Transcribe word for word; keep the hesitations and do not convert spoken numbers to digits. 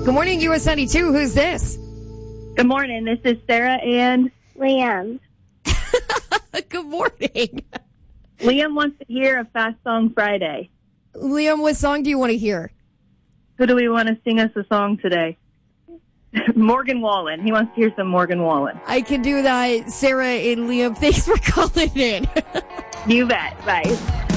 Good morning, U S ninety-two. Who's this? Good morning. This is Sarah and Liam. Good morning. Liam wants to hear a Fast Song Friday. Liam, what song do you want to hear? Who do we want to sing us a song today? Morgan Wallen. He wants to hear some Morgan Wallen. I can do that. Sarah and Liam, thanks for calling in. You bet. Bye.